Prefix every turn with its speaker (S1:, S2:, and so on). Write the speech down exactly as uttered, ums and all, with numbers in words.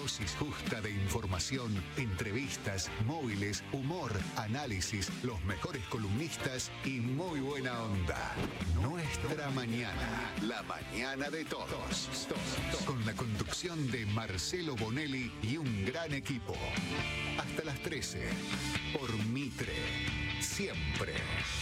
S1: dosis justa de información, entrevistas, móviles, humor, análisis, los mejores columnistas y muy buena onda. Nuestra mañana, la mañana de todos. Con la conducción de Marcelo Bonelli y un gran equipo. Hasta las trece, por Mitre, siempre.